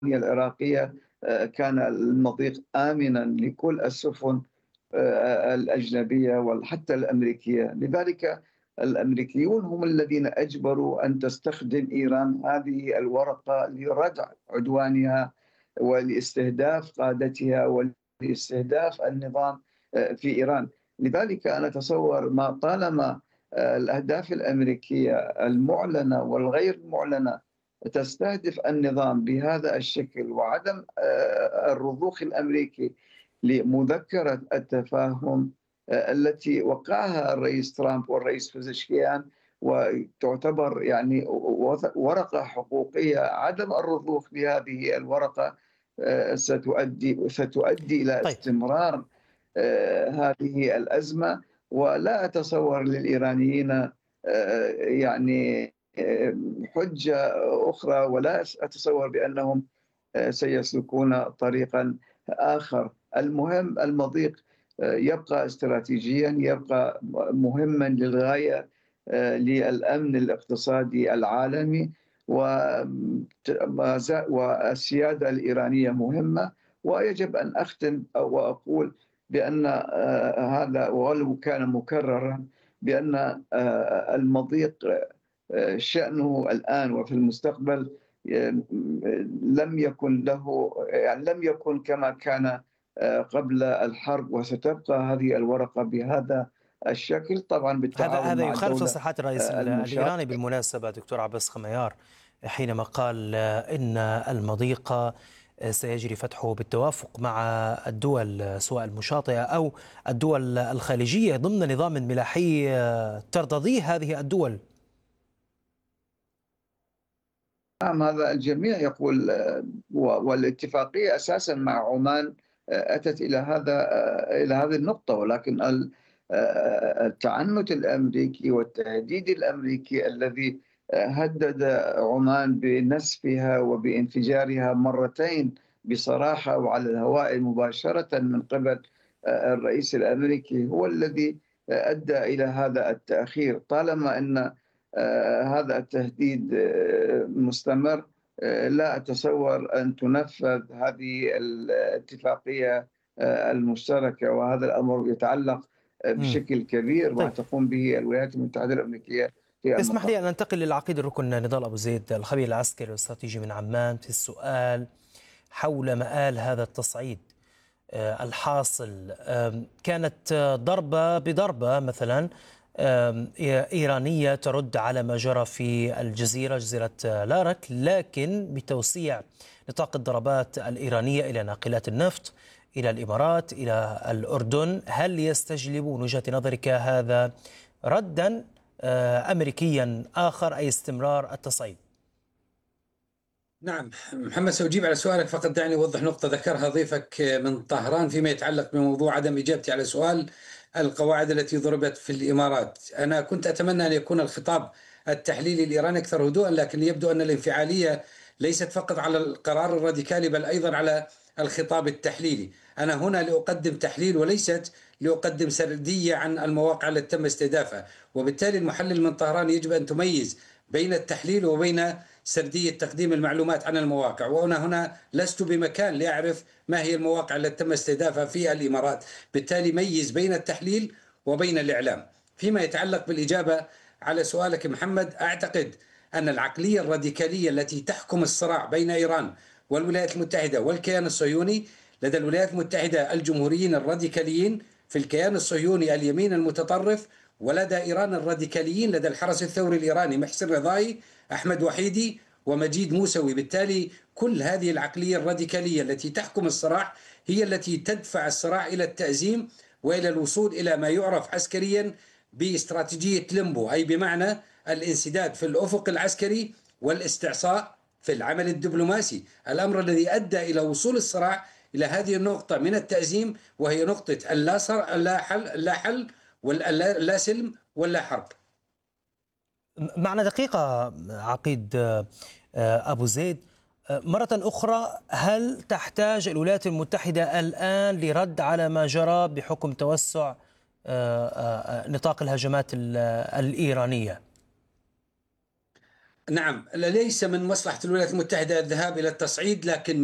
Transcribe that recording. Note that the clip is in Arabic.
العراقية كان المضيق آمنًا لكل السفن الأجنبية وحتى الأمريكية، لذلك الأمريكيون هم الذين أجبروا أن تستخدم إيران هذه الورقة لردع عدوانها ولاستهداف قادتها ولاستهداف النظام في إيران. لذلك أنا أتصور ما طالما الأهداف الأمريكية المعلنة والغير المعلنة تستهدف النظام بهذا الشكل، وعدم الرضوخ الأمريكي لمذكرة التفاهم التي وقعها الرئيس ترامب والرئيس بزشكيان، وتعتبر يعني ورقة حقوقية. عدم الرضوخ بهذه الورقة ستؤدي إلى طيب. استمرار هذه الأزمة، ولا أتصور للإيرانيين يعني حجة أخرى، ولا أتصور بأنهم سيسلكون طريقا آخر. المهم المضيق يبقى استراتيجيا، يبقى مهما للغاية للأمن الاقتصادي العالمي، والسيادة الإيرانية مهمة. ويجب أن أختم وأقول بأن هذا ولو كان مكررا بأن المضيق شأنه الآن وفي المستقبل لم يكن له، يعني لم يكن كما كان قبل الحرب، وستبقى هذه الورقة بهذا الشكل، طبعا بالتعاون هذا مع يخالف الدولة تصريحات الرئيس الإيراني المشاركة. بالمناسبة دكتور عباس خميار، حينما قال إن المضيق سيجري فتحه بالتوافق مع الدول سواء المشاطئة أو الدول الخليجية ضمن نظام ملاحي ترتضيه هذه الدول. نعم، هذا الجميع يقول، والاتفاقية أساسا مع عمان أتت إلى هذه النقطة، ولكن التعنت الأمريكي والتهديد الأمريكي الذي هدد عمان بنسفها وبانفجارها مرتين بصراحة وعلى الهواء مباشرة من قبل الرئيس الأمريكي هو الذي أدى إلى هذا التأخير. طالما أن هذا التهديد مستمر، لا أتصور أن تنفذ هذه الاتفاقية المشتركة، وهذا الأمر يتعلق بشكل كبير ما طيب، تقوم به الولايات المتحدة الأمريكية في اسمح لي المنطقة. أن أنتقل للعقيد الركن نضال أبو زيد، الخبير العسكري والاستراتيجي من عمان، في السؤال حول مآل هذا التصعيد الحاصل. كانت ضربة بضربة مثلا إيرانية ترد على ما جرى في جزيرة لارك، لكن بتوسيع نطاق الضربات الإيرانية إلى ناقلات النفط، إلى الإمارات، إلى الأردن. هل يستجلب من وجهة نظرك هذا ردا أمريكيا آخر، أي استمرار التصعيد؟ نعم محمد، سأجيب على سؤالك، فقط دعني أوضح نقطة ذكرها ضيفك من طهران فيما يتعلق بموضوع عدم إجابتي على سؤال القواعد التي ضربت في الإمارات. أنا كنت أتمنى أن يكون الخطاب التحليلي الإيراني أكثر هدوءا، لكن يبدو أن الانفعالية ليست فقط على القرار الراديكالي بل أيضا على الخطاب التحليلي. أنا هنا لأقدم تحليل وليست لأقدم سردية عن المواقع التي تم استهدافها، وبالتالي المحلل من طهران يجب أن تميز بين التحليل وبين سردية تقديم المعلومات عن المواقع. وأنا هنا لست بمكان لأعرف ما هي المواقع التي تم استهدافها في الإمارات، بالتالي ميز بين التحليل وبين الإعلام. فيما يتعلق بالإجابة على سؤالك محمد، أعتقد أن العقلية الراديكالية التي تحكم الصراع بين إيران والولايات المتحدة والكيان الصهيوني، لدى الولايات المتحدة الجمهوريين الراديكاليين، في الكيان الصهيوني اليمين المتطرف، ولدى إيران الراديكاليين، لدى الحرس الثوري الإيراني محسن رضاي، أحمد وحيدي، ومجيد موسوي. بالتالي كل هذه العقلية الراديكالية التي تحكم الصراع هي التي تدفع الصراع إلى التأزيم وإلى الوصول إلى ما يعرف عسكريا باستراتيجية ليمبو، أي بمعنى الانسداد في الأفق العسكري والاستعصاء في العمل الدبلوماسي، الأمر الذي أدى إلى وصول الصراع إلى هذه النقطة من التأزيم، وهي نقطة اللا حل واللا سلم واللا حرب. معنا دقيقة عقيد أبو زيد. مرة أخرى، هل تحتاج الولايات المتحدة الآن لرد على ما جرى بحكم توسع نطاق الهجمات الإيرانية؟ نعم، ليس من مصلحة الولايات المتحدة الذهاب إلى التصعيد، لكن